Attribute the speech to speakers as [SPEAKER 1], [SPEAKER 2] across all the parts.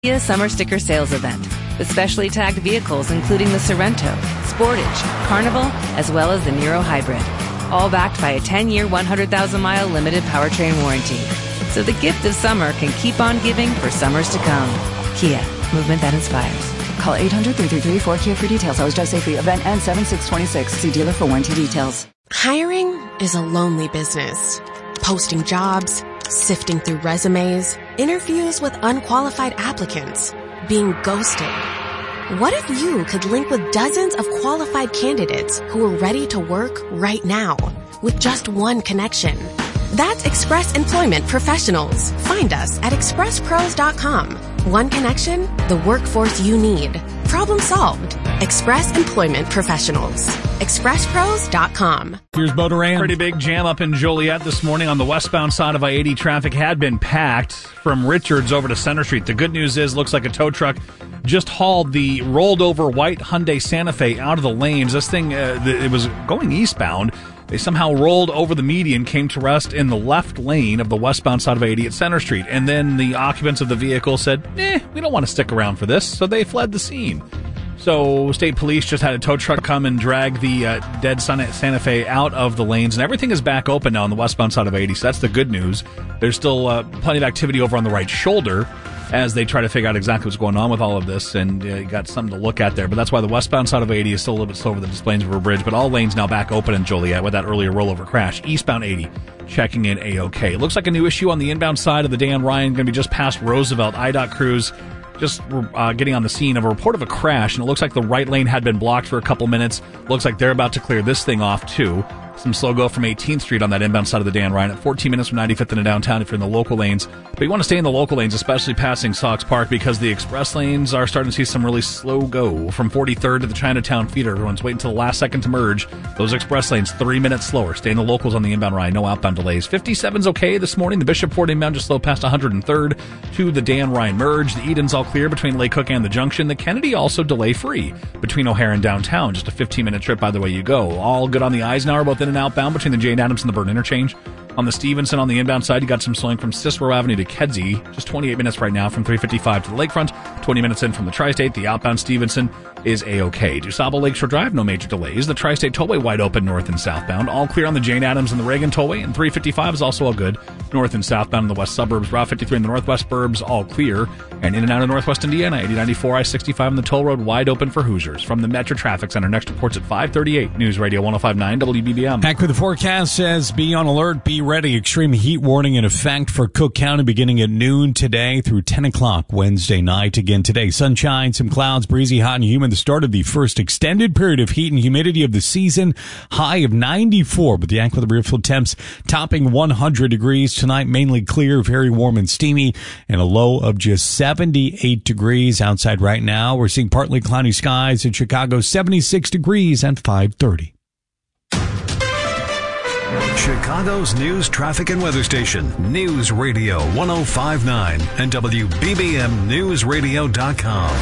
[SPEAKER 1] Kia Summer Sticker Sales Event with specially tagged vehicles including the Sorrento, Sportage, Carnival, as well as the Niro Hybrid. All backed by a 10-year, 100,000-mile limited powertrain warranty. So the gift of summer can keep on giving for summers to come. Kia, movement that inspires.
[SPEAKER 2] Call 800-333-4KIA for details. Always drive safely. Event ends 7/6/26. See dealer for warranty details.
[SPEAKER 3] Hiring is a lonely business. Posting jobs, sifting through resumes, interviews with unqualified applicants, being ghosted. What if you could link with dozens of qualified candidates who are ready to work right now with just one connection? That's Express Employment Professionals. Find us at expresspros.com. One connection, the workforce you need. Problem solved. Express Employment Professionals. expresspros.com.
[SPEAKER 4] Here's Bo Duran. Pretty big jam up in Joliet this morning on the westbound side of I-80. Traffic had been packed from Richards over to Center Street. The good news is, looks like a tow truck just hauled the rolled over white Hyundai Santa Fe out of the lanes. This thing, it was going eastbound. They somehow rolled over the median, came to rest in the left lane of the westbound side of 80 at Center Street. And then the occupants of the vehicle said, we don't want to stick around for this. So they fled the scene. So state police just had a tow truck come and drag the dead Santa Fe out of the lanes. And everything is back open now on the westbound side of 80. So that's the good news. There's still plenty of activity over on the right shoulder as they try to figure out exactly what's going on with all of this, and you got something to look at there. But that's why the westbound side of 80 is still a little bit slow over the Displains River Bridge, but all lanes now back open in Joliet with that earlier rollover crash. Eastbound 80 checking in A-OK. It looks like a new issue on the inbound side of the Dan Ryan, going to be just past Roosevelt. IDOT crews just getting on the scene of a report of a crash, and it looks like the right lane had been blocked for a couple minutes. Looks like they're about to clear this thing off, too. Some slow go from 18th Street on that inbound side of the Dan Ryan at 14 minutes from 95th into downtown if you're in the local lanes. But you want to stay in the local lanes, especially passing Sox Park, because the express lanes are starting to see some really slow go from 43rd to the Chinatown feeder. Everyone's waiting until the last second to merge. Those express lanes, 3 minutes slower. Stay in the locals on the inbound Ryan. No outbound delays. 57's okay this morning. The Bishop Ford inbound just slow past 103rd to the Dan Ryan merge. The Eden's all clear between Lake Cook and the Junction. The Kennedy also delay free between O'Hare and downtown. Just a 15-minute trip by the way you go. All good on the Eisenhower, both in and outbound between the Jane Addams and the Burn interchange. On the Stevenson on the inbound side, you got some slowing from Cicero Avenue to Kedzie. Just 28 minutes right now from 355 to the lakefront. 20 minutes in from the Tri-State. The outbound Stevenson is A-OK. DuSable Lakeshore Drive, no major delays. The Tri-State Tollway wide open north and southbound. All clear on the Jane Addams and the Reagan Tollway. And 355 is also all good. North and southbound in the west suburbs. Route 53 in the northwest burbs, all clear. And in and out of northwest Indiana, 8094, I-65 on the toll road wide open for Hoosiers. From the Metro Traffic Center, next reports at 5:38. News Radio 105.9 WBBM.
[SPEAKER 5] Back with the forecast says, be on alert, be ready. Extreme heat warning in effect for Cook County beginning at noon today through 10 o'clock Wednesday night. Again today, sunshine, some clouds, breezy, hot and humid. The start of the first extended period of heat and humidity of the season. High of 94, but the AccuWeather real-field temps topping 100 degrees tonight. Mainly clear, very warm and steamy, and a low of just 78 degrees outside right now. We're seeing partly cloudy skies in Chicago, 76 degrees at 5:30.
[SPEAKER 6] Chicago's news, traffic, and weather station. News Radio 105.9 and WBBMNewsRadio.com.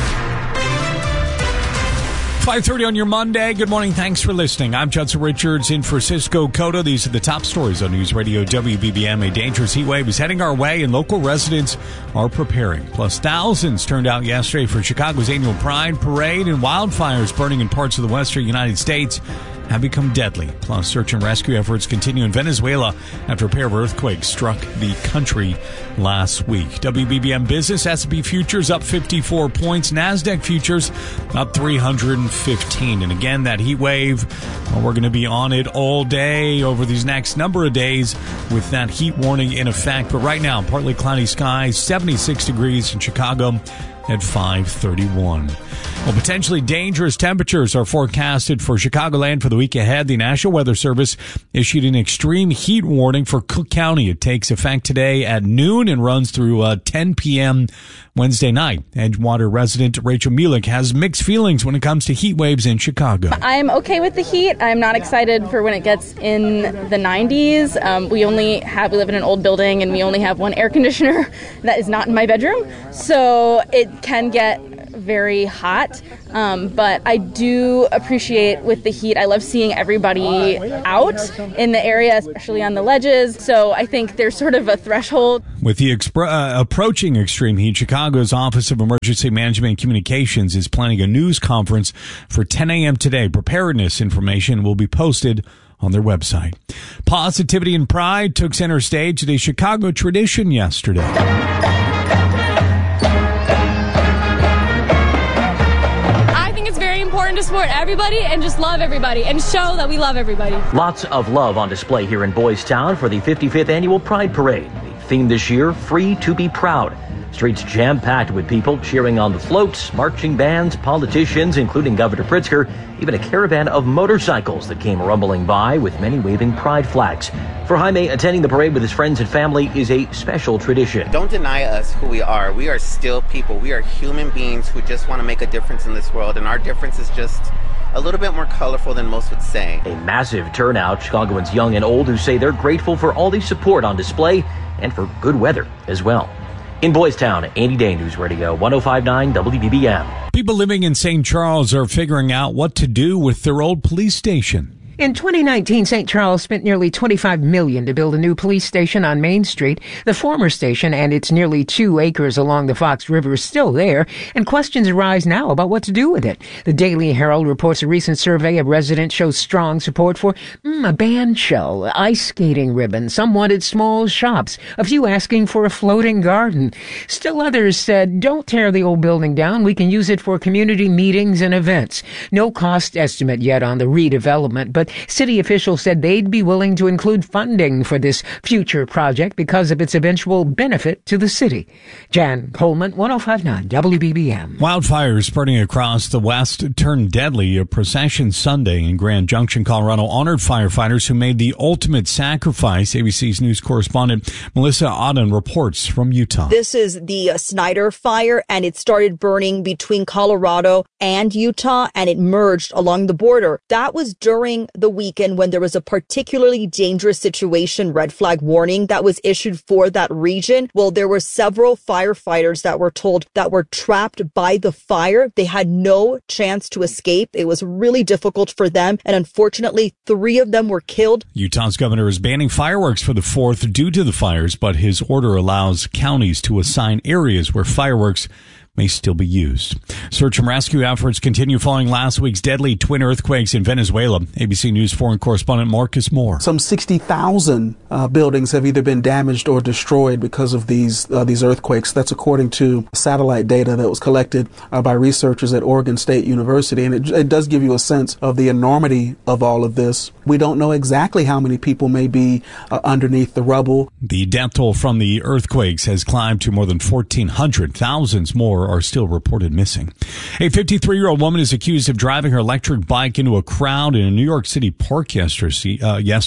[SPEAKER 5] 5:30 on your Monday. Good morning. Thanks for listening. I'm Judson Richards in for Cisco Cota. These are the top stories on News Radio WBBM. A dangerous heat wave is heading our way, and local residents are preparing. Plus, thousands turned out yesterday for Chicago's annual Pride Parade, and wildfires burning in parts of the western United States have become deadly. Plus, search and rescue efforts continue in Venezuela after a pair of earthquakes struck the country last week. WBBM Business, S&P futures up 54 points. NASDAQ futures up 315. And again, that heat wave, we're going to be on it all day over these next number of days with that heat warning in effect. But right now, partly cloudy skies, 76 degrees in Chicago at 5:31. Well, potentially dangerous temperatures are forecasted for Chicagoland for the week ahead. The National Weather Service issued an extreme heat warning for Cook County. It takes effect today at noon and runs through 10 p.m. Wednesday night. Edgewater resident Rachel Mulick has mixed feelings when it comes to heat waves in Chicago.
[SPEAKER 7] I'm okay with the heat. I'm not excited for when it gets in the 90s. We live in an old building and we only have one air conditioner that is not in my bedroom. So it can get very hot, but I do appreciate with the heat, I love seeing everybody out in the area, especially on the ledges, so I think there's sort of a threshold.
[SPEAKER 5] With the approaching extreme heat, Chicago's Office of Emergency Management and Communications is planning a news conference for 10 a.m. today. Preparedness information will be posted on their website. Positivity and pride took center stage at a Chicago tradition yesterday.
[SPEAKER 8] Important to support everybody and just love everybody and show that we love everybody.
[SPEAKER 9] Lots of love on display here in Boys Town for the 55th Annual Pride Parade. The theme this year, Free to be Proud. Streets jam-packed with people cheering on the floats, marching bands, politicians, including Governor Pritzker, even a caravan of motorcycles that came rumbling by with many waving pride flags. For Jaime, attending the parade with his friends and family is a special tradition.
[SPEAKER 10] Don't deny us who we are. We are still people. We are human beings who just want to make a difference in this world, and our difference is just a little bit more colorful than most would say.
[SPEAKER 9] A massive turnout, Chicagoans young and old who say they're grateful for all the support on display and for good weather as well. In Boys Town, Andy Day, News Radio 105.9 WBBM.
[SPEAKER 5] People living in St. Charles are figuring out what to do with their old police station.
[SPEAKER 11] In 2019, St. Charles spent nearly $25 million to build a new police station on Main Street. The former station and its nearly 2 acres along the Fox River is still there, and questions arise now about what to do with it. The Daily Herald reports a recent survey of residents shows strong support for a band shell, ice skating ribbon. Some wanted small shops, a few asking for a floating garden. Still others said, don't tear the old building down. We can use it for community meetings and events. No cost estimate yet on the redevelopment, but city officials said they'd be willing to include funding for this future project because of its eventual benefit to the city. Jan Coleman, 105.9 WBBM.
[SPEAKER 5] Wildfires spreading across the West turned deadly. A procession Sunday in Grand Junction, Colorado, honored firefighters who made the ultimate sacrifice. ABC's news correspondent Melissa Auden reports from Utah.
[SPEAKER 12] This is the Snyder Fire, and it started burning between Colorado and Utah, and it merged along the border. That was during the weekend when there was a particularly dangerous situation, red flag warning, that was issued for that region. Well, there were several firefighters that were told that were trapped by the fire. They had no chance to escape. It was really difficult for them, and unfortunately, 3 of them were killed.
[SPEAKER 5] Utah's governor is banning fireworks for the 4th due to the fires, but his order allows counties to assign areas where fireworks may still be used. Search and rescue efforts continue following last week's deadly twin earthquakes in Venezuela. ABC News foreign correspondent Marcus Moore.
[SPEAKER 13] Some 60,000 buildings have either been damaged or destroyed because of these earthquakes. That's according to satellite data that was collected by researchers at Oregon State University. And it does give you a sense of the enormity of all of this. We don't know exactly how many people may be underneath the rubble.
[SPEAKER 5] The death toll from the earthquakes has climbed to more than 1,400. Thousands more are still reported missing. A 53-year-old woman is accused of driving her electric bike into a crowd in a New York City park yesterday.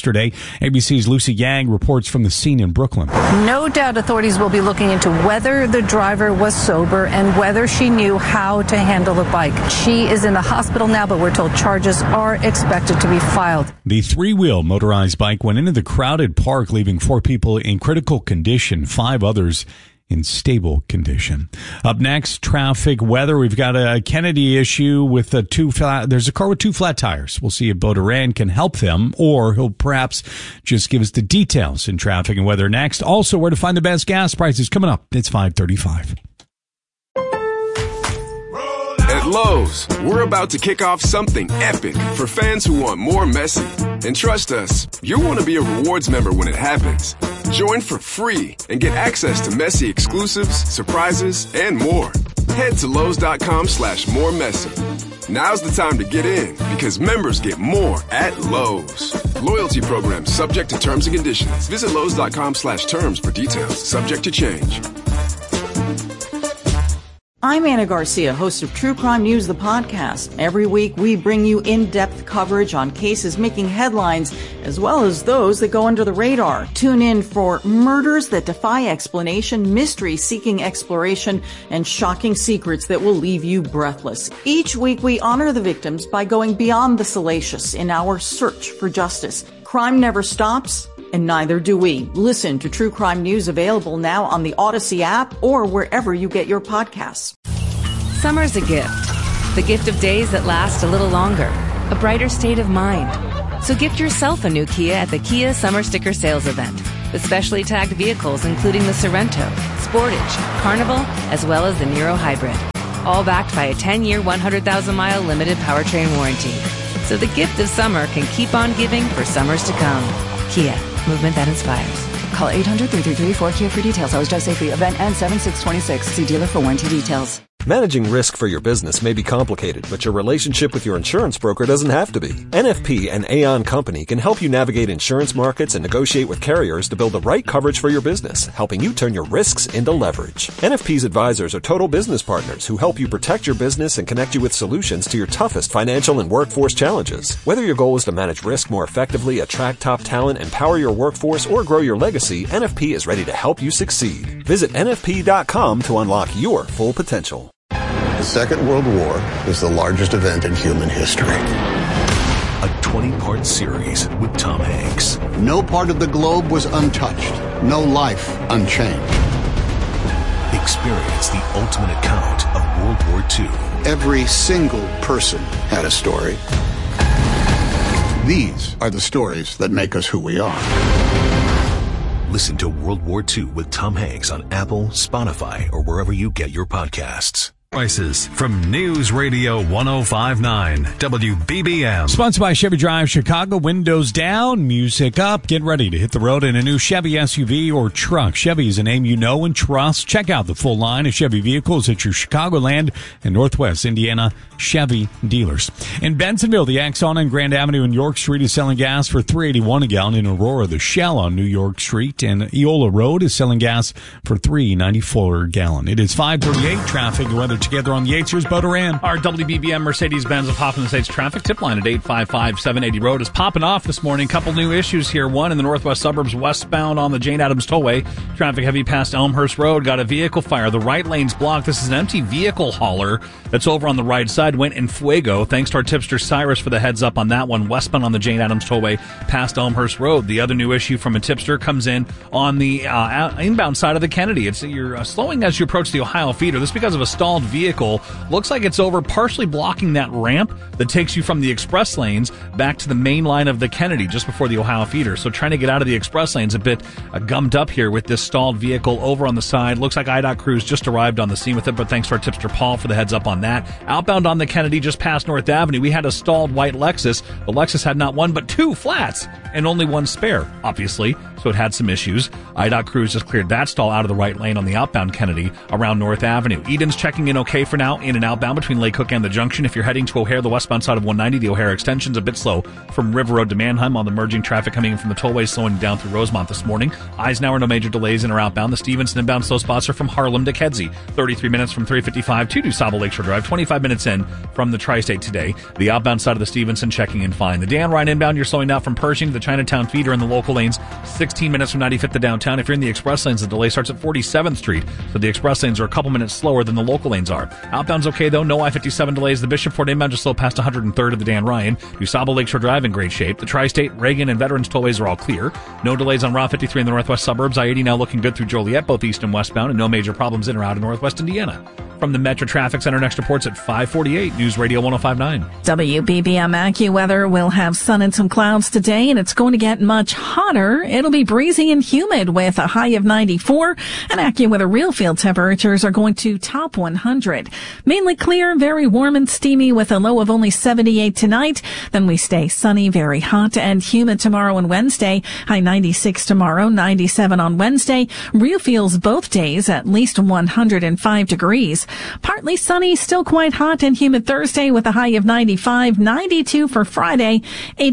[SPEAKER 5] ABC's Lucy Yang reports from the scene in Brooklyn.
[SPEAKER 14] No doubt authorities will be looking into whether the driver was sober and whether she knew how to handle the bike. She is in the hospital now, but we're told charges are expected to be filed.
[SPEAKER 5] The 3-wheel motorized bike went into the crowded park, leaving 4 people in critical condition, 5 others in stable condition. Up next, traffic weather. We've got a Kennedy issue with there's a car with 2 flat tires. We'll see if Bo Duran can help them, or he'll perhaps just give us the details in traffic and weather next. Also, where to find the best gas prices coming up. It's 5:35.
[SPEAKER 15] At Lowe's, we're about to kick off something epic for fans who want more Messi. And trust us, you'll want to be a rewards member when it happens. Join for free and get access to Messi exclusives, surprises, and more. Head to Lowe's.com/more-Messi. Now's the time to get in because members get more at Lowe's. Loyalty program subject to terms and conditions. Visit Lowe's.com/terms for details. Subject to change.
[SPEAKER 16] I'm Anna Garcia, host of True Crime News, the podcast. Every week, we bring you in-depth coverage on cases making headlines, as well as those that go under the radar. Tune in for murders that defy explanation, mysteries seeking exploration, and shocking secrets that will leave you breathless. Each week, we honor the victims by going beyond the salacious in our search for justice. Crime never stops, and neither do we. Listen to True Crime News, available now on the Odyssey app or wherever you get your podcasts.
[SPEAKER 1] Summer's a gift. The gift of days that last a little longer, a brighter state of mind. So gift yourself a new Kia at the Kia Summer Sticker Sales Event. With specially tagged vehicles including the Sorento, Sportage, Carnival, as well as the Niro Hybrid. All backed by a 10-year, 100,000-mile limited powertrain warranty. So the gift of summer can keep on giving for summers to come. Kia, movement that inspires.
[SPEAKER 2] Call 800-333-4KIA for details. I was just safely. Event ends 7/6/26. See dealer for warranty details.
[SPEAKER 17] Managing risk for your business may be complicated, but your relationship with your insurance broker doesn't have to be. NFP and Aon Company can help you navigate insurance markets and negotiate with carriers to build the right coverage for your business, helping you turn your risks into leverage. NFP's advisors are total business partners who help you protect your business and connect you with solutions to your toughest financial and workforce challenges. Whether your goal is to manage risk more effectively, attract top talent, empower your workforce, or grow your legacy, NFP is ready to help you succeed. Visit NFP.com to unlock your full potential.
[SPEAKER 18] The Second World War is the largest event in human history.
[SPEAKER 6] A 20-part series with Tom Hanks.
[SPEAKER 18] No part of the globe was untouched. No life unchanged.
[SPEAKER 6] Experience the ultimate account of World War II.
[SPEAKER 18] Every single person had a story. These are the stories that make us who we are.
[SPEAKER 6] Listen to World War II with Tom Hanks on Apple, Spotify, or wherever you get your podcasts. Prices from News Radio 105.9 WBBM.
[SPEAKER 5] Sponsored by Chevy Drive Chicago. Windows down, music up. Get ready to hit the road in a new Chevy SUV or truck. Chevy is a name you know and trust. Check out the full line of Chevy vehicles at your Chicagoland and Northwest Indiana Chevy dealers. In Bensenville, the Exxon on Grand Avenue and York Street is selling gas for $3.81 a gallon. In Aurora, the Shell on New York Street and Eola Road is selling gas for $3.94 a gallon. It is 5:38. Traffic and weather together on the 8 Years Boat Around.
[SPEAKER 4] Our WBBM Mercedes-Benz of Hoffman Estates traffic tip line at 855-780 Road is popping off this morning. Couple new issues here. One in the northwest suburbs westbound on the Jane Addams Tollway. Traffic heavy past Elmhurst Road. Got a vehicle fire. The right lane's blocked. This is an empty vehicle hauler that's over on the right side. Went in fuego. Thanks to our tipster Cyrus for the heads up on that one. Westbound on the Jane Addams Tollway past Elmhurst Road. The other new issue from a tipster comes in on the inbound side of the Kennedy. You're slowing as you approach the Ohio feeder. This is because of a stalled vehicle. Looks like it's over, partially blocking that ramp that takes you from the express lanes back to the main line of the Kennedy just before the Ohio feeder. So trying to get out of the express lanes a bit gummed up here with this stalled vehicle over on the side. Looks like IDOT crews just arrived on the scene with it, but thanks to our tipster Paul for the heads up on that. Outbound on the Kennedy just past North Avenue, we had a stalled white Lexus. The Lexus had not one but two flats and only one spare, obviously, so it had some issues. IDOT crews just cleared that stall out of the right lane on the outbound Kennedy around North Avenue. Eden's checking in okay for now, in and outbound between Lake Cook and the Junction. If you're heading to O'Hare, the westbound side of 190, the O'Hare extension's a bit slow from River Road to Manheim on the merging traffic coming in from the tollway, slowing down through Rosemont this morning. Eisenhower, no major delays in or outbound. The Stevenson inbound slow spots are from Harlem to Kedzie. 33 minutes from 355 to DuSable Lakeshore Drive. 25 minutes in from the Tri-State today. The outbound side of the Stevenson checking in fine. The Dan Ryan inbound, you're slowing out from Pershing to the Chinatown feeder in the local lanes. 16 minutes from 95th to downtown. If you're in the express lanes, the delay starts at 47th Street. So the express lanes are a couple minutes slower than the local lanes are. Outbound's okay though. No I-57 delays. The Bishopfort inbound just slow past 103rd of the Dan Ryan. DuSable Lakeshore Drive in great shape. The Tri-State, Reagan, and Veterans tollways are all clear. No delays on Route 53 in the northwest suburbs. I-80 now looking good through Joliet, both east and westbound, and no major problems in or out of northwest Indiana. From the Metro Traffic Center, next reports at 5:48. News Radio 105.9.
[SPEAKER 19] WBBM AccuWeather will have sun and some clouds today, and it's going to get much hotter. It'll be breezy and humid with a high of 94, and AccuWeather real field temperatures are going to top 100. Mainly clear, very warm and steamy with a low of only 78 tonight. Then we stay sunny, very hot and humid tomorrow and Wednesday. High 96 tomorrow, 97 on Wednesday. Real feels both days at least 105 degrees. Partly sunny, still quite hot and humid Thursday with a high of 95, 92 for Friday,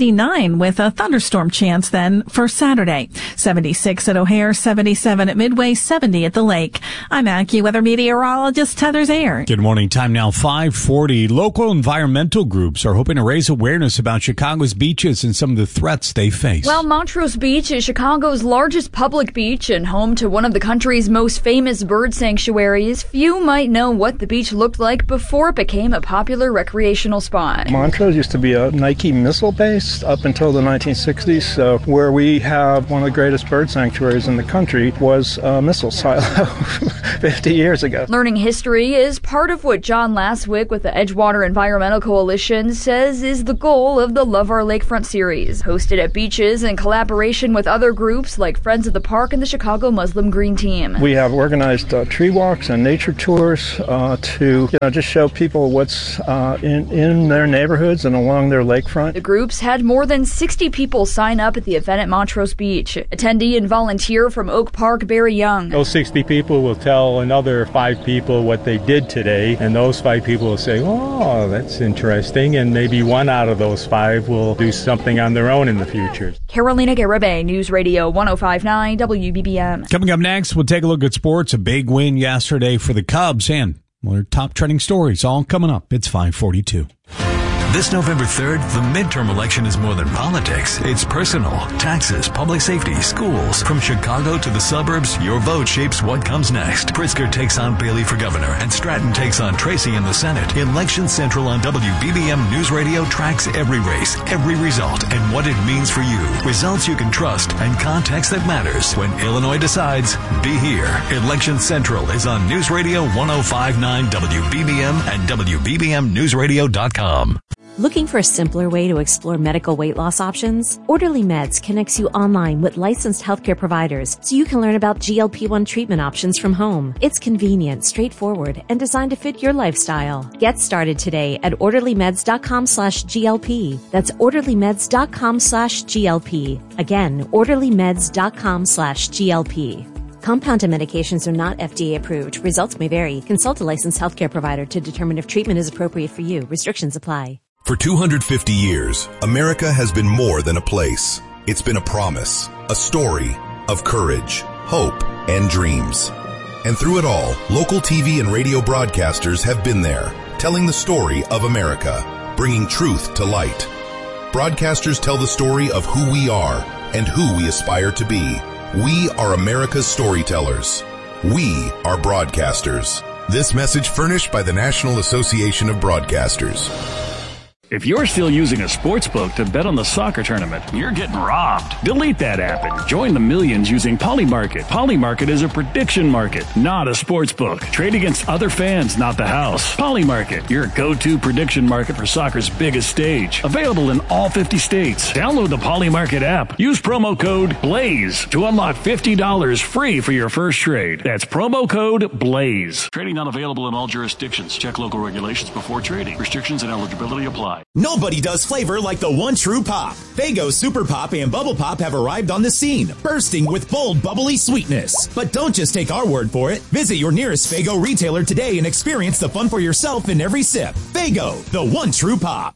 [SPEAKER 19] 89 with a thunderstorm chance then for Saturday. 76 at O'Hare, 77 at Midway, 70 at the lake. I'm AccuWeather meteorologist Heather Zayer.
[SPEAKER 5] Good morning. Time now 5:40. Local environmental groups are hoping to raise awareness about Chicago's beaches and some of the threats they face.
[SPEAKER 20] Well, Montrose Beach is Chicago's largest public beach and home to one of the country's most famous bird sanctuaries. Few might know what the beach looked like before it became a popular recreational spot.
[SPEAKER 21] Montrose used to be a Nike missile base up until the 1960s, so where we have one of the greatest bird sanctuaries in the country was a missile silo 50 years ago.
[SPEAKER 20] Learning history is part of what what John Laswick with the Edgewater Environmental Coalition says is the goal of the Love Our Lakefront series, hosted at beaches in collaboration with other groups like Friends of the Park and the Chicago Muslim Green Team.
[SPEAKER 21] We have organized tree walks and nature tours to just show people what's in their neighborhoods and along their lakefront.
[SPEAKER 20] The groups had more than 60 people sign up at the event at Montrose Beach. Attendee and volunteer from Oak Park, Barry Young.
[SPEAKER 3] Those 60 people will tell another 5 people what they did today, and those 5 people will say, oh, that's interesting, and maybe 1 out of those 5 will do something on their own in the future.
[SPEAKER 20] Carolina Garibay, News Radio 105.9 WBBM.
[SPEAKER 5] Coming up next, we'll take a look at sports. A big win yesterday for the Cubs, and their top trending stories all coming up. It's 5:42.
[SPEAKER 6] This November 3rd, the midterm election is more than politics. It's personal. Taxes, public safety, schools. From Chicago to the suburbs, your vote shapes what comes next. Pritzker takes on Bailey for governor, and Stratton takes on Tracy in the Senate. Election Central on WBBM News Radio tracks every race, every result, and what it means for you. Results you can trust and context that matters. When Illinois decides, be here. Election Central is on News Radio 105.9 WBBM and WBBMNewsRadio.com.
[SPEAKER 22] Looking for a simpler way to explore medical weight loss options? Orderly Meds connects you online with licensed healthcare providers so you can learn about GLP-1 treatment options from home. It's convenient, straightforward, and designed to fit your lifestyle. Get started today at orderlymeds.com/GLP. That's orderlymeds.com/GLP. Again, orderlymeds.com/GLP. Compounded medications are not FDA approved. Results may vary. Consult a licensed healthcare provider to determine if treatment is appropriate for you. Restrictions apply.
[SPEAKER 23] For 250 years, America has been more than a place. It's been a promise, a story of courage, hope, and dreams. And through it all, local TV and radio broadcasters have been there, telling the story of America, bringing truth to light. Broadcasters tell the story of who we are and who we aspire to be. We are America's storytellers. We are broadcasters. This message furnished by the National Association of Broadcasters.
[SPEAKER 24] If you're still using a sportsbook to bet on the soccer tournament, you're getting robbed. Delete that app and join the millions using Polymarket. Polymarket is a prediction market, not a sportsbook. Trade against other fans, not the house. Polymarket, your go-to prediction market for soccer's biggest stage. Available in all 50 states. Download the Polymarket app. Use promo code BLAZE to unlock $50 free for your first trade. That's promo code BLAZE. Trading not available in all jurisdictions. Check local regulations before trading. Restrictions and eligibility apply.
[SPEAKER 25] Nobody does flavor like the one true pop. Faygo Super Pop and Bubble Pop have arrived on the scene, bursting with bold, bubbly sweetness. But don't just take our word for it. Visit your nearest Faygo retailer today and experience the fun for yourself in every sip. Faygo, the one true pop.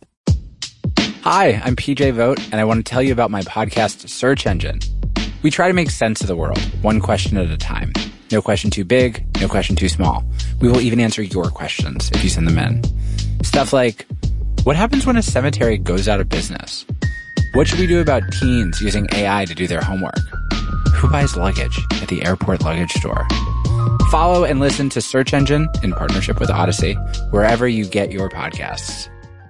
[SPEAKER 26] Hi, I'm PJ Vogt, and I want to tell you about my podcast, Search Engine. We try to make sense of the world, one question at a time. No question too big, no question too small. We will even answer your questions if you send them in. Stuff like, what happens when a cemetery goes out of business? What should we do about teens using AI to do their homework? Who buys luggage at the airport luggage store? Follow and listen to Search Engine in partnership with Odyssey, wherever you get your podcasts.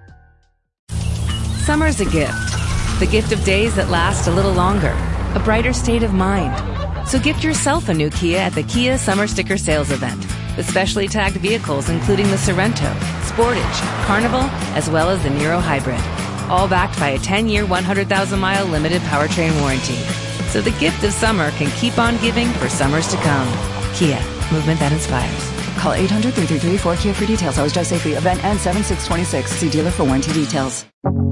[SPEAKER 1] Summer's a gift. The gift of days that last a little longer. A brighter state of mind. So gift yourself a new Kia at the Kia Summer Sticker Sales Event. With specially tagged vehicles including the Sorento, Sportage, Carnival, as well as the Niro Hybrid. All backed by a 10-year, 100,000-mile limited powertrain warranty. So the gift of summer can keep on giving for summers to come. Kia, movement that inspires.
[SPEAKER 2] Call 800-333-4KIA for details. Always drive safely. Event ends 7/6/26. See dealer for warranty details.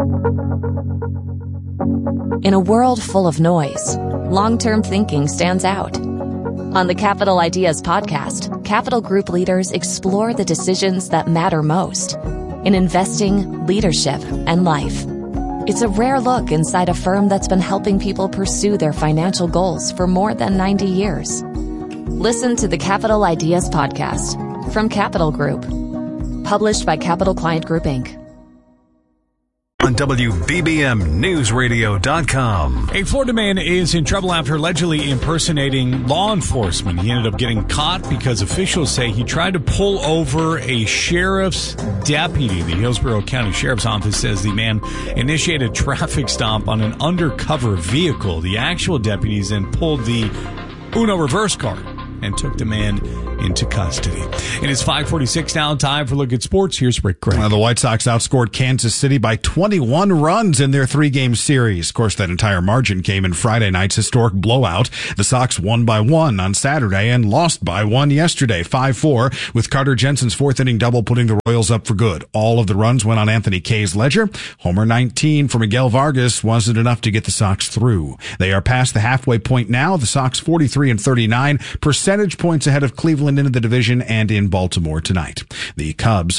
[SPEAKER 22] In a world full of noise, long-term thinking stands out. On the Capital Ideas podcast, Capital Group leaders explore the decisions that matter most in investing, leadership, and life. It's a rare look inside a firm that's been helping people pursue their financial goals for more than 90 years. Listen to the Capital Ideas podcast from Capital Group, published by Capital Client Group, Inc.
[SPEAKER 6] On WBBMNewsRadio.com.
[SPEAKER 5] A Florida man is in trouble after allegedly impersonating law enforcement. He ended up getting caught because officials say he tried to pull over a sheriff's deputy. The Hillsborough County Sheriff's Office says the man initiated a traffic stop on an undercover vehicle. The actual deputies then pulled the Uno reverse card and took the man into custody. It is 5:46 now. Time for Look at Sports. Here's Rick Gregg.
[SPEAKER 7] The White Sox outscored Kansas City by 21 runs in their 3-game series. Of course, that entire margin came in Friday night's historic blowout. The Sox won by 1 on Saturday and lost by 1 yesterday, 5-4, with Carter Jensen's 4th-inning double putting the Royals up for good. All of the runs went on Anthony Kay's ledger. Homer 19 for Miguel Vargas wasn't enough to get the Sox through. They are past the halfway point now. The Sox 43-39, percentage points ahead of Cleveland in the division and in Baltimore tonight. The Cubs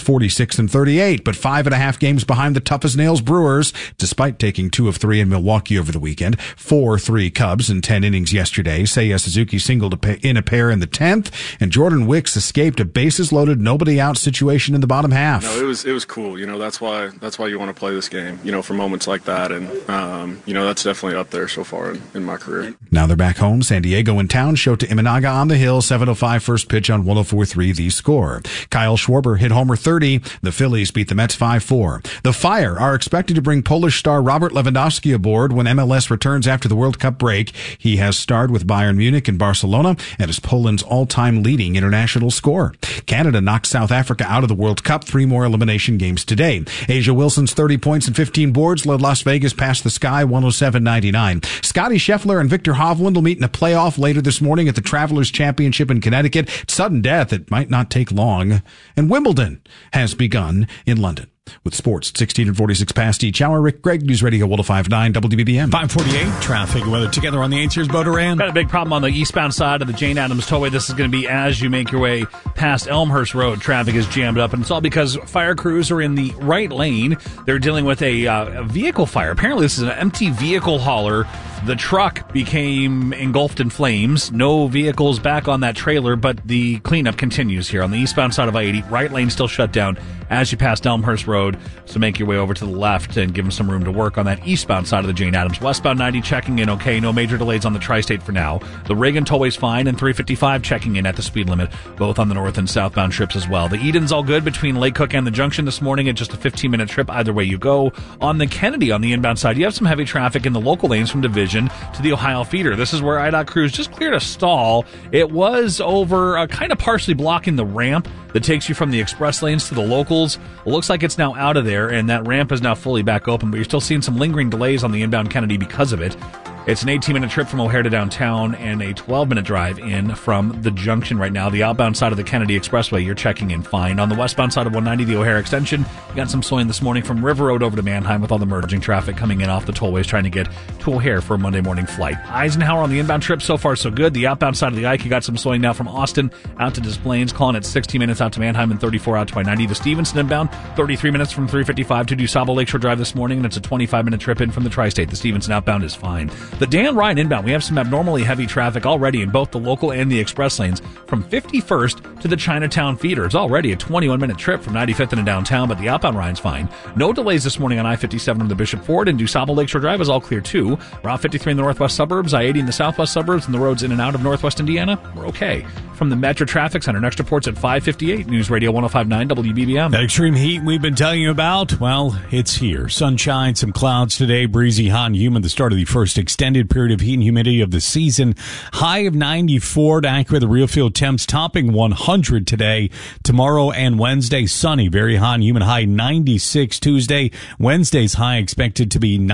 [SPEAKER 7] 46-38, but 5.5 games behind the tough-as-nails Brewers, despite taking 2 of 3 in Milwaukee over the weekend. 4-3 Cubs in 10 innings yesterday. Seiya Suzuki singled in a pair in the 10th, and Jordan Wicks escaped a bases-loaded, nobody-out situation in the bottom half.
[SPEAKER 8] No, it was cool. That's why you want to play this game, for moments like that, and that's definitely up there so far in my career.
[SPEAKER 7] Now they're back home. San Diego in town. Shota Imanaga on the hill. 7:05 first pitch on 104.3 The Score. Kyle Schwarber hit homer 30. The Phillies beat the Mets 5-4. The Fire are expected to bring Polish star Robert Lewandowski aboard when MLS returns after the World Cup break. He has starred with Bayern Munich and Barcelona and is Poland's all-time leading international scorer. Canada knocked South Africa out of the World Cup. 3 more elimination games today. Asia Wilson's 30 points and 15 boards led Las Vegas past the Sky 107-99. Scotty Scheffler and Victor Hovland will meet in a playoff later this morning at the Travelers Championship in Connecticut. Sudden death, it might not take long. And Wimbledon has begun in London. With sports at 16:46 past each hour, Rick Gregg, News Radio 105.9 WBBM.
[SPEAKER 5] 5:48, traffic and weather together on the 8 Years Motor Inn.
[SPEAKER 4] Got a big problem on the eastbound side of the Jane Addams Tollway. This is going to be as you make your way past Elmhurst Road. Traffic is jammed up, and it's all because fire crews are in the right lane. They're dealing with a vehicle fire. Apparently, this is an empty vehicle hauler. The truck became engulfed in flames. No vehicles back on that trailer, but the cleanup continues here on the eastbound side of I-80. Right lane still shut down as you pass Elmhurst Road. So make your way over to the left and give them some room to work on that eastbound side of the Jane Addams. Westbound 90 checking in okay. No major delays on the Tri-State for now. The Reagan Tollway's fine, and 355 checking in at the speed limit, both on the north and southbound trips as well. The Eden's all good between Lake Cook and the Junction this morning at just a 15-minute trip either way you go. On the Kennedy on the inbound side, you have some heavy traffic in the local lanes from Division to the Ohio feeder. This is where IDOT crews just cleared a stall. It was over kind of partially blocking the ramp that takes you from the express lanes to the locals. It looks like it's now out of there, and that ramp is now fully back open, but you're still seeing some lingering delays on the inbound Kennedy because of it. It's an 18-minute trip from O'Hare to downtown and a 12-minute drive in from the Junction right now. The outbound side of the Kennedy Expressway, you're checking in fine. On the westbound side of 190, the O'Hare extension, you got some slowing this morning from River Road over to Manheim with all the merging traffic coming in off the tollways trying to get to O'Hare for a Monday morning flight. Eisenhower on the inbound trip, so far so good. The outbound side of the Ike, you got some slowing now from Austin out to Des Plaines, calling it 16 minutes out to Manheim and 34 out to I-90. The Stevenson inbound, 33 minutes from 355 to DuSable Lakeshore Drive this morning, and it's a 25-minute trip in from the Tri-State. The Stevenson outbound is fine. The Dan Ryan inbound, we have some abnormally heavy traffic already in both the local and the express lanes from 51st to the Chinatown feeder. It's already a 21-minute trip from 95th into downtown, but the outbound Ryan's fine. No delays this morning on I-57 from the Bishop Ford, and DuSable Lakeshore Drive is all clear too. Route 53 in the northwest suburbs, I-80 in the southwest suburbs, and the roads in and out of northwest Indiana, we're okay. From the Metro Traffic Center, next report's at 5:58, News Radio 105.9 WBBM.
[SPEAKER 5] That extreme heat we've been telling you about, well, it's here. Sunshine, some clouds today, breezy, hot and humid, the start of the first extended period of heat and humidity of the season. High of 94 to Acura, the real field temps topping 100 today. Tomorrow and Wednesday, sunny, very hot and humid, high 96 Tuesday. Wednesday's high expected to be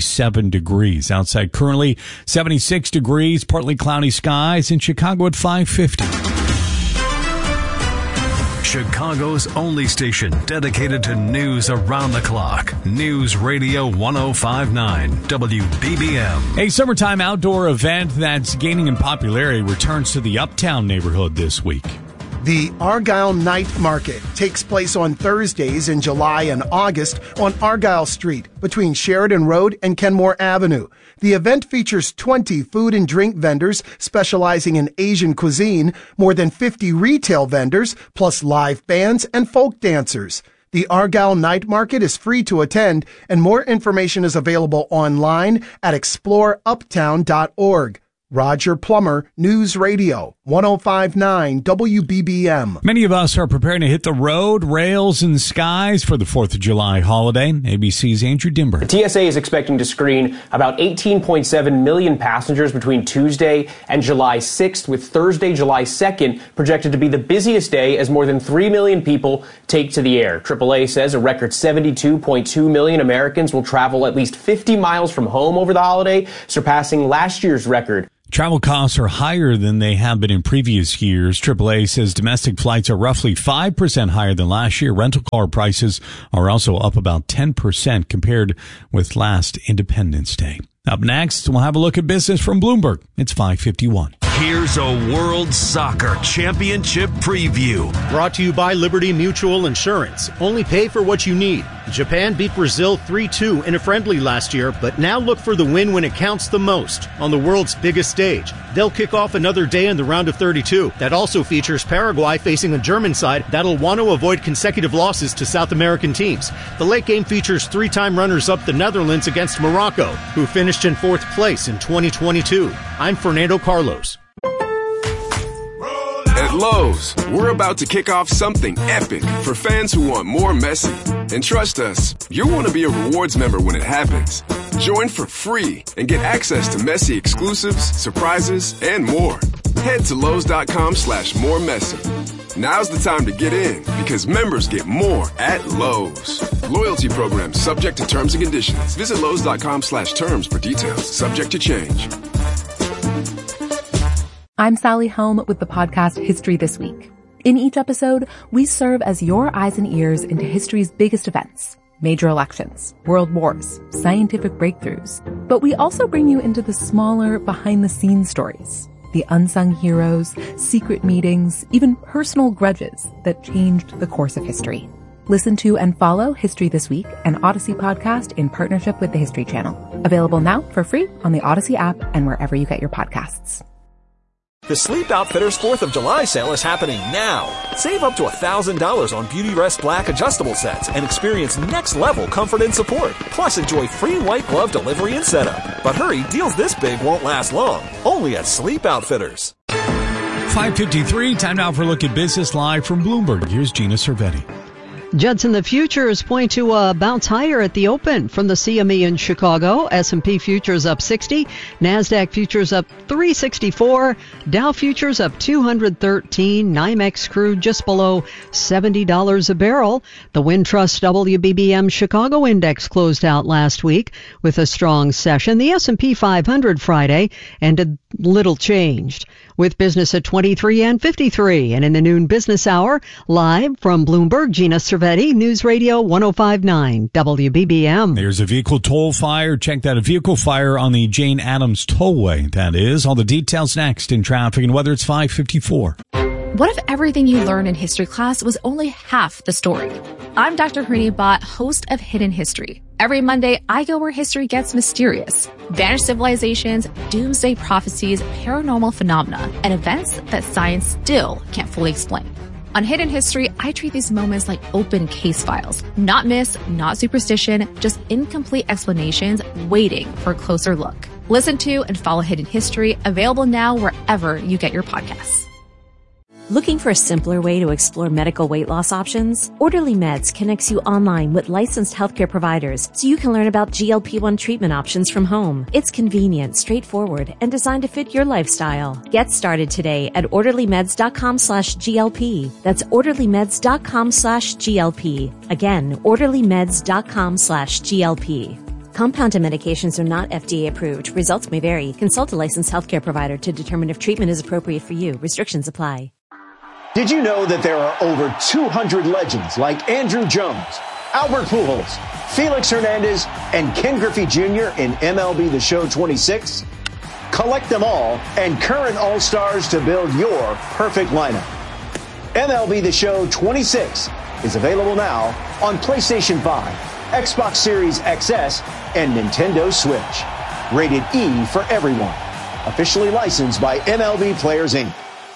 [SPEAKER 5] 97 degrees. Outside currently 76 degrees, partly cloudy skies in Chicago at 5:50.
[SPEAKER 6] Chicago's only station dedicated to news around the clock. News Radio 105.9 WBBM.
[SPEAKER 5] A summertime outdoor event that's gaining in popularity returns to the Uptown neighborhood this week.
[SPEAKER 9] The Argyle Night Market takes place on Thursdays in July and August on Argyle Street between Sheridan Road and Kenmore Avenue. The event features 20 food and drink vendors specializing in Asian cuisine, more than 50 retail vendors, plus live bands and folk dancers. The Argyle Night Market is free to attend, and more information is available online at exploreuptown.org. Roger Plummer, News Radio 105.9 WBBM.
[SPEAKER 5] Many of us are preparing to hit the road, rails, and skies for the 4th of July holiday. ABC's Andrew Dimber.
[SPEAKER 10] TSA is expecting to screen about 18.7 million passengers between Tuesday and July 6th, with Thursday, July 2nd, projected to be the busiest day as more than 3 million people take to the air. AAA says a record 72.2 million Americans will travel at least 50 miles from home over the holiday, surpassing last year's record.
[SPEAKER 5] Travel costs are higher than they have been in previous years. AAA says domestic flights are roughly 5% higher than last year. Rental car prices are also up about 10% compared with last Independence Day. Up next, we'll have a look at business from Bloomberg. It's 5:51.
[SPEAKER 11] Here's a World Soccer Championship preview.
[SPEAKER 12] Brought to you by Liberty Mutual Insurance. Only pay for what you need. Japan beat Brazil 3-2 in a friendly last year, but now look for the win when it counts the most on the world's biggest stage. They'll kick off another day in the round of 32. That also features Paraguay facing a German side that'll want to avoid consecutive losses to South American teams. The late game features three-time runners-up the Netherlands against Morocco, who finished in 4th place in 2022. I'm Fernando Carlos.
[SPEAKER 13] At Lowe's, we're about to kick off something epic for fans who want more Messi. And trust us, you'll want to be a rewards member when it happens. Join for free and get access to Messi exclusives, surprises, and more. Head to Lowe's.com/more-Messi. Now's the time to get in because members get more at Lowe's. Loyalty program subject to terms and conditions. Visit Lowe's.com/terms for details. Subject to change.
[SPEAKER 14] I'm Sally Helm with the podcast History This Week. In each episode, we serve as your eyes and ears into history's biggest events, major elections, world wars, scientific breakthroughs. But we also bring you into the smaller, behind-the-scenes stories, the unsung heroes, secret meetings, even personal grudges that changed the course of history. Listen to and follow History This Week, an Odyssey podcast in partnership with the History Channel. Available now for free on the Odyssey app and wherever you get your podcasts.
[SPEAKER 25] The Sleep Outfitters 4th of July sale is happening now. Save up to $1,000 on Beautyrest Black adjustable sets and experience next-level comfort and support. Plus, enjoy free white glove delivery and setup. But hurry, deals this big won't last long. Only at Sleep Outfitters.
[SPEAKER 5] 5:53, time now for a look at business live from Bloomberg. Here's Gina Cervetti.
[SPEAKER 15] Judson, the futures point to a bounce higher at the open from the CME in Chicago. S&P futures up 60, NASDAQ futures up 364, Dow futures up 213, NYMEX crude just below $70 a barrel. The Wintrust WBBM Chicago Index closed out last week with a strong session. The S&P 500 Friday ended little changed, with business at 23 and 53. And in the noon business hour, live from Bloomberg, Gina Cervetti, News Radio 105.9 WBBM.
[SPEAKER 5] There's a vehicle toll fire. Check that, a vehicle fire on the Jane Addams Tollway. That is. All the details next in traffic and weather. It's 5:54.
[SPEAKER 27] What if everything you learned in history class was only half the story? I'm Dr. Harini Bhatt, host of Hidden History. Every Monday, I go where history gets mysterious. Vanished civilizations, doomsday prophecies, paranormal phenomena, and events that science still can't fully explain. On Hidden History, I treat these moments like open case files. Not myths, not superstition, just incomplete explanations waiting for a closer look. Listen to and follow Hidden History, available now wherever you get your podcasts.
[SPEAKER 28] Looking for a simpler way to explore medical weight loss options? Orderly Meds connects you online with licensed healthcare providers so you can learn about GLP-1 treatment options from home. It's convenient, straightforward, and designed to fit your lifestyle. Get started today at orderlymeds.com/GLP. That's orderlymeds.com/GLP. Again, orderlymeds.com/GLP. Compounded medications are not FDA approved. Results may vary. Consult a licensed healthcare provider to determine if treatment is appropriate for you. Restrictions apply.
[SPEAKER 29] Did you know that there are over 200 legends like Andrew Jones, Albert Pujols, Felix Hernandez, and Ken Griffey Jr. in MLB The Show 26? Collect them all and current All-Stars to build your perfect lineup. MLB The Show 26 is available now on PlayStation 5, Xbox Series XS, and Nintendo Switch. Rated E for everyone. Officially licensed by MLB Players, Inc.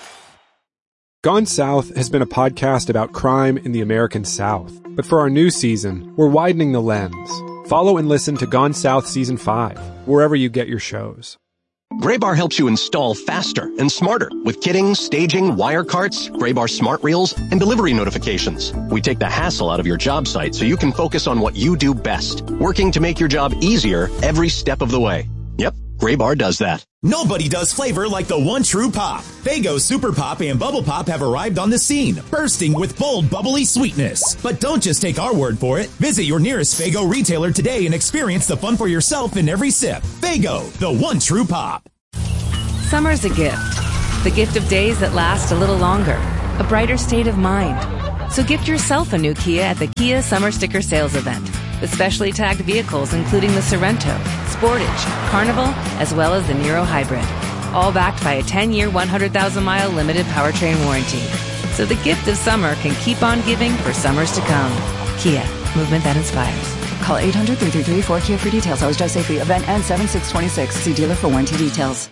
[SPEAKER 30] Gone South has been a podcast about crime in the American South. But for our new season, we're widening the lens. Follow and listen to Gone South Season 5, wherever you get your shows.
[SPEAKER 3] Graybar helps you install faster and smarter with kitting, staging, wire carts, Graybar smart reels, and delivery notifications. We take the hassle out of your job site so you can focus on what you do best, working to make your job easier every step of the way. Yep, Graybar does that.
[SPEAKER 25] Nobody does flavor like the one true pop. Faygo Super Pop and Bubble Pop have arrived on the scene, bursting with bold, bubbly sweetness. But don't just take our word for it. Visit your nearest Faygo retailer today and experience the fun for yourself in every sip. Faygo, the one true pop.
[SPEAKER 1] Summer's a gift. The gift of days that last a little longer. A brighter state of mind. So gift yourself a new Kia at the Kia Summer Sticker Sales Event. With specially tagged vehicles including the Sorento, Sportage, Carnival, as well as the Niro Hybrid. All backed by a 10-year, 100,000-mile limited powertrain warranty. So the gift of summer can keep on giving for summers to come. Kia, movement that inspires.
[SPEAKER 2] Call 800-333-4KIA for details. Always drive safely. Event ends 7/6/26. See dealer for warranty details.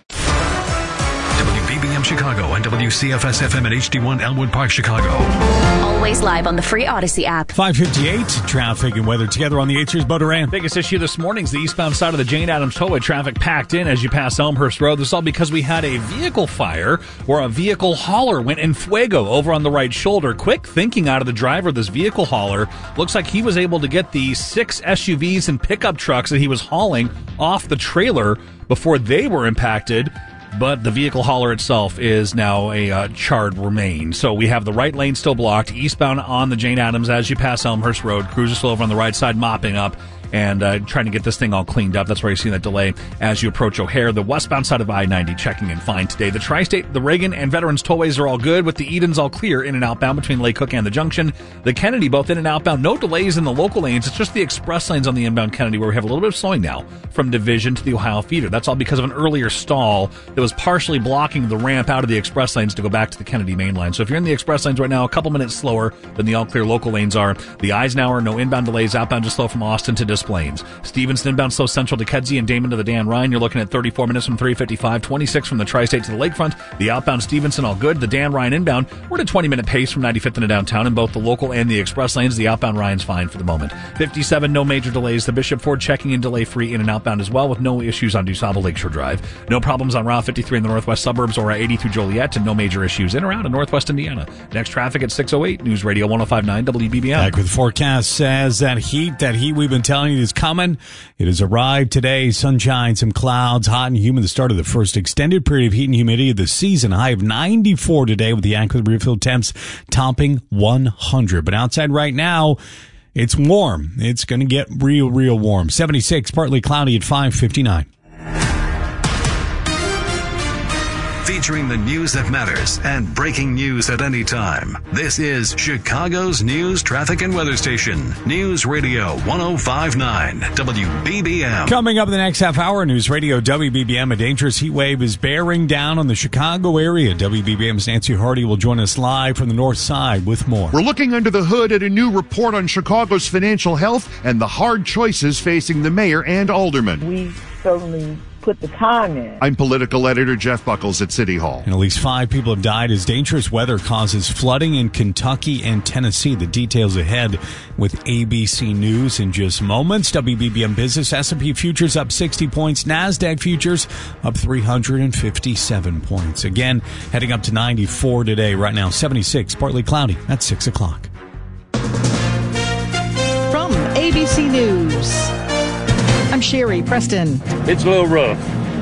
[SPEAKER 6] WBBM Chicago and WCFS-FM at HD1 Elmwood Park, Chicago.
[SPEAKER 16] Always live on the free Odyssey app.
[SPEAKER 5] 5:58, traffic and weather together on the 8 Series Motor Ram.
[SPEAKER 4] Biggest issue this morning is the eastbound side of the Jane Addams Tollway. Traffic packed in as you pass Elmhurst Road. This is all because we had a vehicle fire where a vehicle hauler went in fuego over on the right shoulder. Quick thinking out of the driver of this vehicle hauler. Looks like he was able to get the 6 SUVs and pickup trucks that he was hauling off the trailer before they were impacted. But the vehicle hauler itself is now a charred remain. So we have the right lane still blocked, eastbound on the Jane Addams as you pass Elmhurst Road. Crews are still over on the right side mopping up and trying to get this thing all cleaned up. That's why you see that delay as you approach O'Hare. The westbound side of I-90 checking in fine today. The Tri-State, the Reagan, and Veterans tollways are all good, with the Edens all clear in and outbound between Lake Cook and the Junction. The Kennedy, both in and outbound. No delays in the local lanes. It's just the express lanes on the inbound Kennedy where we have a little bit of slowing now from Division to the Ohio Feeder. That's all because of an earlier stall that was partially blocking the ramp out of the express lanes to go back to the Kennedy main line. So if you're in the express lanes right now, a couple minutes slower than the all-clear local lanes are. The Eisenhower, no inbound delays. Outbound just slow from Austin to Des Plaines. Stevenson inbound slow central to Kedzie and Damon to the Dan Ryan. You're looking at 34 minutes from 355, 26 from the Tri-State to the Lakefront. The outbound Stevenson all good. The Dan Ryan inbound, we're at a 20-minute pace from 95th into downtown in both the local and the express lanes. The outbound Ryan's fine for the moment. 57, no major delays. The Bishop Ford checking in delay-free in and outbound as well, with no issues on DuSable Lakeshore Drive. No problems on Route 53 in the northwest suburbs or 80 through Joliet, and no major issues in or out of northwest Indiana. Next traffic at 6:08. News Radio 105.9 WBBM.
[SPEAKER 5] Back with the forecast says that heat we've been telling you is coming. It has arrived today. Sunshine, some clouds, hot and humid. The start of the first extended period of heat and humidity of the season. A high of 94 today with the active refill temps topping 100. But outside right now, it's warm. It's going to get real warm. 76, partly cloudy at 5:59.
[SPEAKER 6] Featuring the news that matters and breaking news at any time. This is Chicago's news, traffic, and weather station. News Radio 105.9 WBBM.
[SPEAKER 5] Coming up in the next half hour, News Radio WBBM. A dangerous heat wave is bearing down on the Chicago area. WBBM's Nancy Hardy will join us live from the north side with more.
[SPEAKER 17] We're looking under the hood at a new report on Chicago's financial health and the hard choices facing the mayor and aldermen.
[SPEAKER 18] We certainly put the time in.
[SPEAKER 17] I'm political editor Jeff Buckles at City Hall.
[SPEAKER 5] And at least 5 people have died as dangerous weather causes flooding in Kentucky and Tennessee. The details ahead with ABC News in just moments. WBBM Business, S&P futures up 60 points. NASDAQ futures up 357 points. Again, heading up to 94 today. Right now, 76, partly cloudy at 6 o'clock.
[SPEAKER 19] From ABC News, I'm Sherry Preston.
[SPEAKER 20] It's a little rough,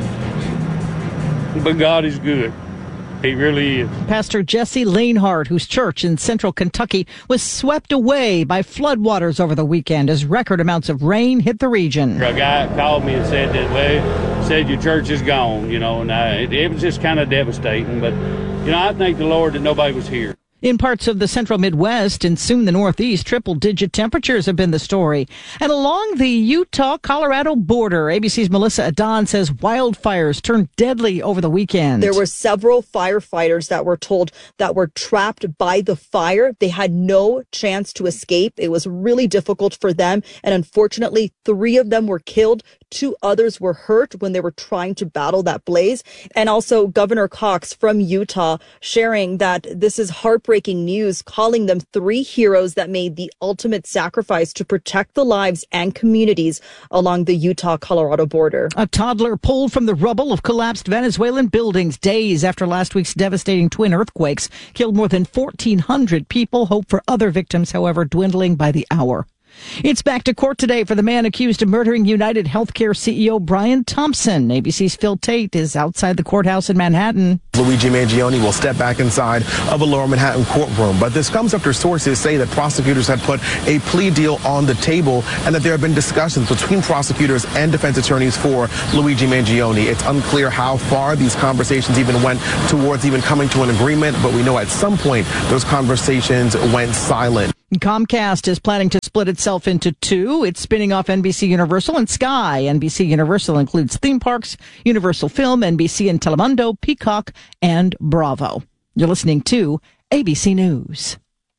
[SPEAKER 20] but God is good. He really is.
[SPEAKER 19] Pastor Jesse Lanehart, whose church in central Kentucky was swept away by floodwaters over the weekend as record amounts of rain hit the region.
[SPEAKER 20] A guy called me and said that, well, said your church is gone, and it was just kind of devastating. But, I thank the Lord that nobody was here.
[SPEAKER 19] In parts of the central Midwest and soon the Northeast, triple-digit temperatures have been the story. And along the Utah-Colorado border, ABC's Melissa Adon says wildfires turned deadly over the weekend.
[SPEAKER 21] There were several firefighters that were told that were trapped by the fire. They had no chance to escape. It was really difficult for them. And unfortunately, 3 of them were killed. 2 others were hurt when they were trying to battle that blaze. And also Governor Cox from Utah sharing that this is heartbreaking news, calling them 3 heroes that made the ultimate sacrifice to protect the lives and communities along the Utah-Colorado border.
[SPEAKER 19] A toddler pulled from the rubble of collapsed Venezuelan buildings days after last week's devastating twin earthquakes killed more than 1,400 people. Hope for other victims, however, dwindling by the hour. It's back to court today for the man accused of murdering United Healthcare CEO Brian Thompson. ABC's Phil Tate is outside the courthouse in Manhattan.
[SPEAKER 7] Luigi Mangione will step back inside of a Lower Manhattan courtroom. But this comes after sources say that prosecutors had put a plea deal on the table and that there have been discussions between prosecutors and defense attorneys for Luigi Mangione. It's unclear how far these conversations even went towards even coming to an agreement, but we know at some point those conversations went silent.
[SPEAKER 19] Comcast is planning to split itself into 2. It's spinning off NBC Universal and Sky. NBC Universal includes theme parks, Universal Film, NBC and Telemundo, Peacock, and Bravo. You're listening to ABC News.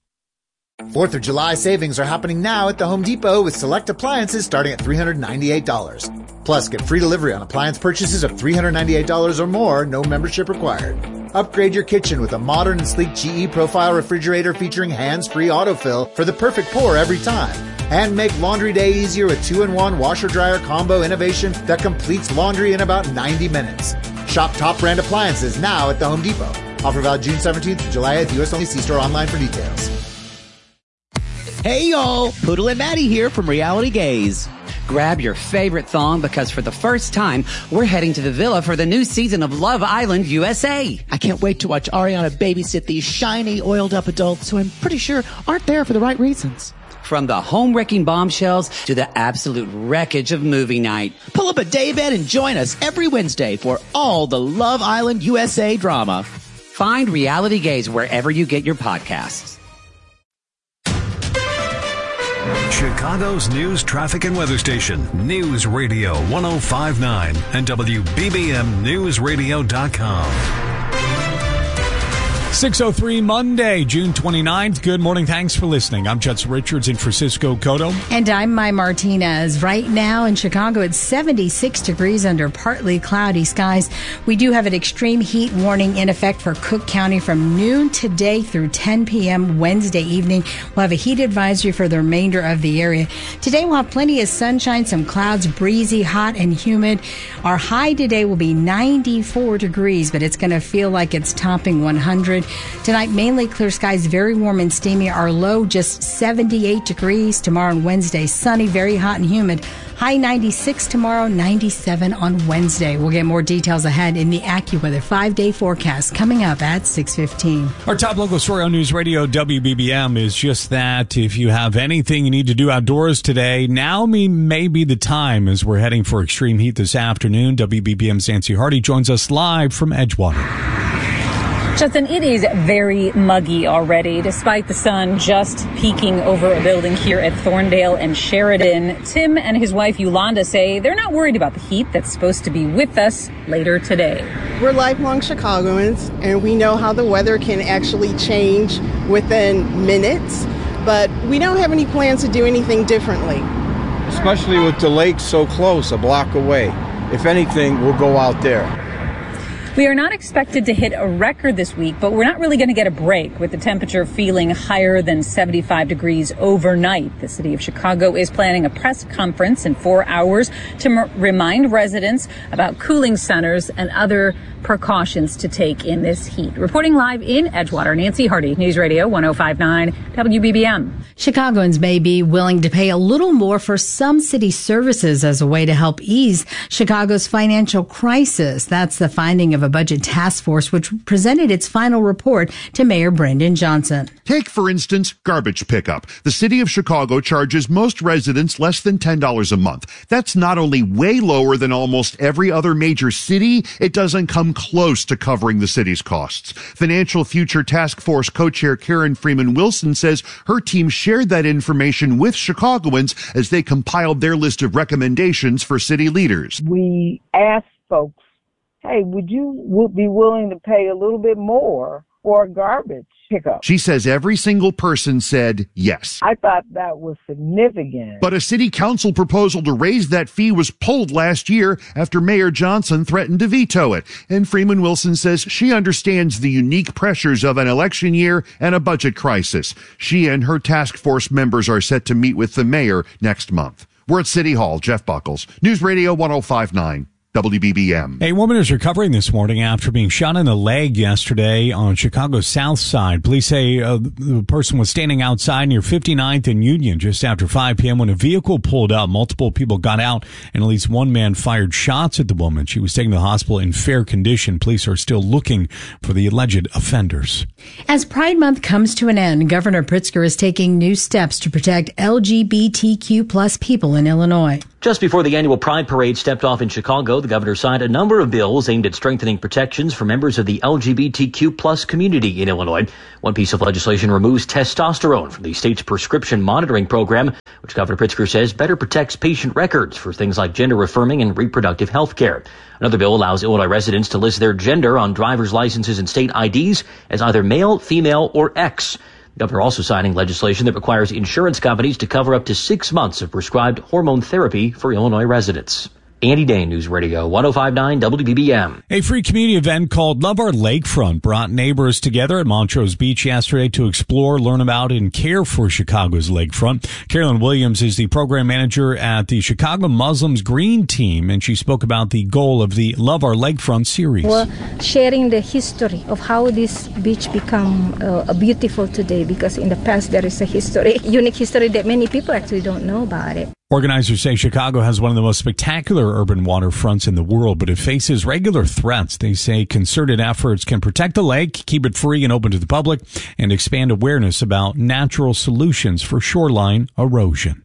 [SPEAKER 8] 4th of July savings are happening now at the Home Depot with select appliances starting at $398. Plus, get free delivery on appliance purchases of $398 or more, no membership required. Upgrade your kitchen with a modern and sleek GE Profile refrigerator featuring hands-free autofill for the perfect pour every time. And make laundry day easier with 2-in-1 washer-dryer combo innovation that completes laundry in about 90 minutes. Shop top brand appliances now at the Home Depot. Offer valid June 17th to July 8th. U.S. only. See store online for details.
[SPEAKER 9] Hey y'all, Poodle and Maddie here from Reality Gaze. Grab your favorite thong because for the first time, we're heading to the villa for the new season of Love Island USA.
[SPEAKER 10] I can't wait to watch Ariana babysit these shiny, oiled-up adults who I'm pretty sure aren't there for the right reasons.
[SPEAKER 9] From the home-wrecking bombshells to the absolute wreckage of movie night.
[SPEAKER 10] Pull up a daybed and join us every Wednesday for all the Love Island USA drama.
[SPEAKER 9] Find Reality Gaze wherever you get your podcasts.
[SPEAKER 6] Chicago's news, traffic, and weather station, News Radio 105.9 and WBBMNewsRadio.com.
[SPEAKER 5] 6:03 Monday, June 29th. Good morning. Thanks for listening. I'm Judson Richards in Francisco Cotto.
[SPEAKER 11] And I'm Mai Martinez. Right now in Chicago, it's 76 degrees under partly cloudy skies. We do have an extreme heat warning in effect for Cook County from noon today through 10 p.m. Wednesday evening. We'll have a heat advisory for the remainder of the area. Today we'll have plenty of sunshine, some clouds, breezy, hot, and humid. Our high today will be 94 degrees, but it's going to feel like it's topping 100. Tonight, mainly clear skies, very warm and steamy. Our low, just 78 degrees. Tomorrow and Wednesday, sunny, very hot and humid. High 96 tomorrow, 97 on Wednesday. We'll get more details ahead in the AccuWeather 5-day forecast coming up at 6:15.
[SPEAKER 5] Our top local story on News Radio WBBM is just that. If you have anything you need to do outdoors today, now may be the time as we're heading for extreme heat this afternoon. WBBM's Nancy Hardy joins us live from Edgewater.
[SPEAKER 12] Justin, it is very muggy already, despite the sun just peeking over a building here at Thorndale and Sheridan. Tim and his wife Yolanda say they're not worried about the heat that's supposed to be with us later today.
[SPEAKER 22] We're lifelong Chicagoans, and we know how the weather can actually change within minutes, but we don't have any plans to do anything differently.
[SPEAKER 23] Especially with the lake so close, a block away. If anything, we'll go out there.
[SPEAKER 12] We are not expected to hit a record this week, but we're not really going to get a break with the temperature feeling higher than 75 degrees overnight. The city of Chicago is planning a press conference in 4 hours to remind residents about cooling centers and other precautions to take in this heat. Reporting live in Edgewater, Nancy Hardy, News Radio 105.9 WBBM.
[SPEAKER 11] Chicagoans may be willing to pay a little more for some city services as a way to help ease Chicago's financial crisis. That's the finding of a budget task force, which presented its final report to Mayor Brandon Johnson.
[SPEAKER 17] Take, for instance, garbage pickup. The city of Chicago charges most residents less than $10 a month. That's not only way lower than almost every other major city, it doesn't come close to covering the city's costs. Financial Future Task Force co-chair Karen Freeman Wilson says her team shared that information with Chicagoans as they compiled their list of recommendations for city leaders.
[SPEAKER 18] We asked folks, hey, would you be willing to pay a little bit more for garbage pickup.
[SPEAKER 17] She says every single person said yes.
[SPEAKER 18] I thought that was significant.
[SPEAKER 17] But a city council proposal to raise that fee was pulled last year after Mayor Johnson threatened to veto it. And Freeman Wilson says she understands the unique pressures of an election year and a budget crisis. She and her task force members are set to meet with the mayor next month. We're at City Hall. Jeff Buckles, News Radio 105.9. WBBM.
[SPEAKER 5] A woman is recovering this morning after being shot in the leg yesterday on Chicago's south side. Police say the person was standing outside near 59th and Union just after 5 p.m. when a vehicle pulled up. Multiple people got out and at least one man fired shots at the woman. She was taken to the hospital in fair condition. Police are still looking for the alleged offenders.
[SPEAKER 11] As Pride Month comes to an end, Governor Pritzker is taking new steps to protect LGBTQ plus people in Illinois.
[SPEAKER 3] Just before the annual Pride Parade stepped off in Chicago, the governor signed a number of bills aimed at strengthening protections for members of the LGBTQ plus community in Illinois. One piece of legislation removes testosterone from the state's prescription monitoring program, which Governor Pritzker says better protects patient records for things like gender-affirming and reproductive health care. Another bill allows Illinois residents to list their gender on driver's licenses and state IDs as either male, female, or X. The governor also signing legislation that requires insurance companies to cover up to 6 months of prescribed hormone therapy for Illinois residents. Andy Dane, News Radio 105.9 WBBM.
[SPEAKER 5] A free community event called Love Our Lakefront brought neighbors together at Montrose Beach yesterday to explore, learn about, and care for Chicago's lakefront. Carolyn Williams is the program manager at the Chicago Muslims Green Team, and she spoke about the goal of the Love Our Lakefront series.
[SPEAKER 13] We're sharing the history of how this beach become beautiful today, because in the past there is a history, unique history that many people actually don't know about it.
[SPEAKER 5] Organizers say Chicago has one of the most spectacular urban waterfronts in the world, but it faces regular threats. They say concerted efforts can protect the lake, keep it free and open to the public, and expand awareness about natural solutions for shoreline erosion.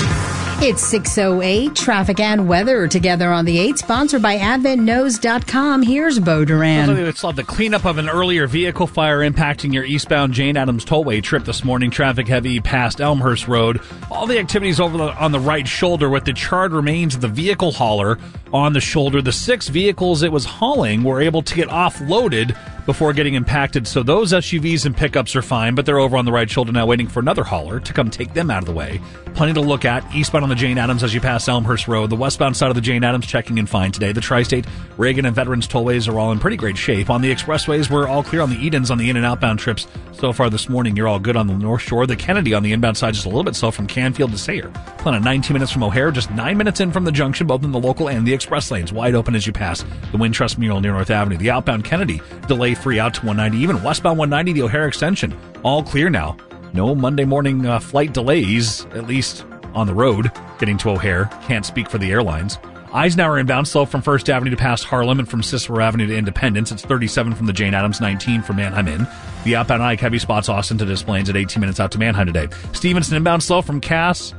[SPEAKER 11] It's 6:08. Traffic and weather together on the 8, sponsored by AdventKnows.com. Here's Bo Duran.
[SPEAKER 4] It's like the cleanup of an earlier vehicle fire impacting your eastbound Jane Addams Tollway trip this morning. Traffic heavy past Elmhurst Road. All the activities on the right shoulder with the charred remains of the vehicle hauler on the shoulder. The 6 vehicles it was hauling were able to get offloaded before getting impacted. So those SUVs and pickups are fine, but they're over on the right shoulder now waiting for another hauler to come take them out of the way. Plenty to look at eastbound on the Jane Addams as you pass Elmhurst Road. The westbound side of the Jane Addams checking in fine today. The Tri-State, Reagan, and Veterans tollways are all in pretty great shape. On the expressways, we're all clear on the Edens on the in- and outbound trips. So far this morning, you're all good on the North Shore. The Kennedy on the inbound side just a little bit slow from Canfield to Sayre. Plan on 19 minutes from O'Hare, just 9 minutes in from the junction, both in the local and the express lanes. Wide open as you pass the Wintrust mural near North Avenue. The outbound Kennedy, delay free out to 190. Even westbound 190, the O'Hare extension, all clear now. No Monday morning flight delays, at least on the road, getting to O'Hare. Can't speak for the airlines. Eisenhower inbound slow from First Avenue to past Harlem and from Cicero Avenue to Independence. It's 37 from the Jane Addams, 19 from Manheim in. The outbound Ike heavy spots Austin to Des Plaines at 18 minutes out to Manheim today. Stevenson inbound slow from Cass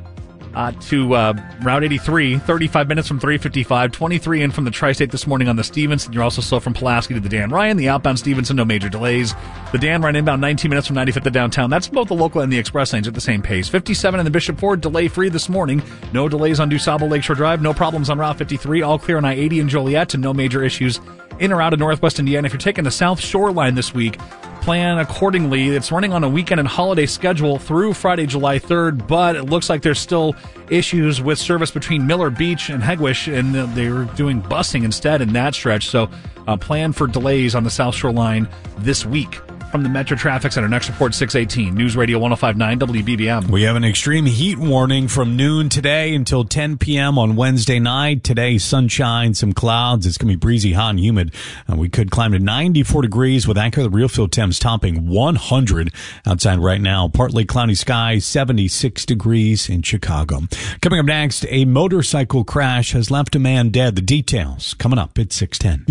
[SPEAKER 4] to Route 83, 35 minutes from 355, 23 in from the Tri-State this morning on the Stevenson. You're also slow from Pulaski to the Dan Ryan. The outbound Stevenson, no major delays. The Dan Ryan inbound, 19 minutes from 95th to downtown. That's both the local and the express lanes at the same pace. 57 in the Bishop Ford, delay free this morning. No delays on DuSable Lakeshore Drive. No problems on Route 53. All clear on I-80 in Joliet, and no major issues in or out of Northwest Indiana. If you're taking the South Shore line this week, plan accordingly. It's running on a weekend and holiday schedule through Friday, July 3rd, but it looks like there's still issues with service between Miller Beach and Hegwish, and they're doing busing instead in that stretch. So plan for delays on the South Shore line this week. From the Metro Traffic Center, next report 618, News Radio 105.9 WBBM.
[SPEAKER 5] We have an extreme heat warning from noon today until 10 p.m. on Wednesday night. Today, sunshine, some clouds. It's going to be breezy, hot, and humid. We could climb to 94 degrees with accurate real-feel temps topping 100 outside right now. Partly cloudy skies, 76 degrees in Chicago. Coming up next, a motorcycle crash has left a man dead. The details coming up at 6:10.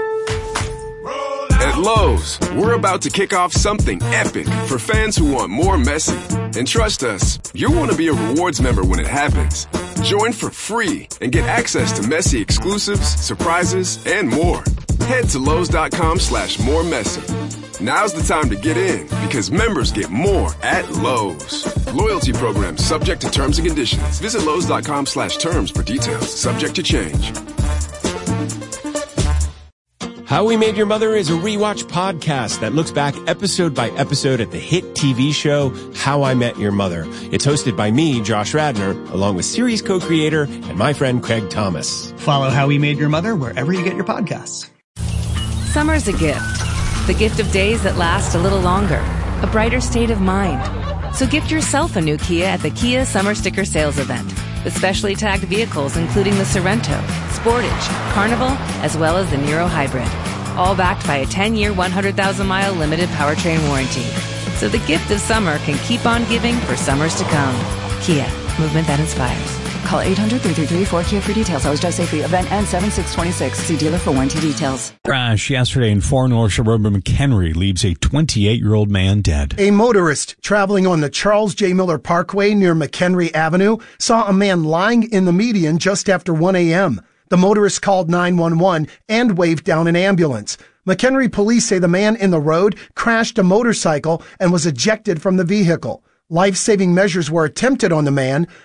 [SPEAKER 14] At Lowe's, we're about to kick off something epic for fans who want more Messi. And trust us, you'll want to be a rewards member when it happens. Join for free and get access to Messi exclusives, surprises, and more. Head to Lowe's.com/more Messi. Now's the time to get in because members get more at Lowe's. Loyalty program subject to terms and conditions. Visit Lowe's.com/terms for details. Subject to change.
[SPEAKER 1] How We Made Your Mother is a rewatch podcast that looks back episode by episode at the hit TV show How I Met Your Mother. It's hosted by me, Josh Radnor, along with series co-creator and my friend Craig Thomas.
[SPEAKER 2] Follow How We Made Your Mother wherever you get your podcasts.
[SPEAKER 15] Summer's a gift. The gift of days that last a little longer. A brighter state of mind. So gift yourself a new Kia at the Kia Summer Sticker Sales Event. With specially tagged vehicles including the Sorrento, Sportage, Carnival, as well as the Niro Hybrid. All backed by a 10-year, 100,000-mile limited powertrain warranty. So the gift of summer can keep on giving for summers to come. Kia, movement that inspires.
[SPEAKER 24] Call 800-333-4KIA for details. Always drive safely. Event ends 7/6/26. See dealer for warranty details.
[SPEAKER 5] Crash yesterday in 4 North Suburban McHenry leaves a 28-year-old man dead.
[SPEAKER 25] A motorist traveling on the Charles J. Miller Parkway near McHenry Avenue saw a man lying in the median just after 1 a.m. The motorist called 911 and waved down an ambulance. McHenry police say the man in the road crashed a motorcycle and was ejected from the vehicle. Life-saving measures were attempted on the man,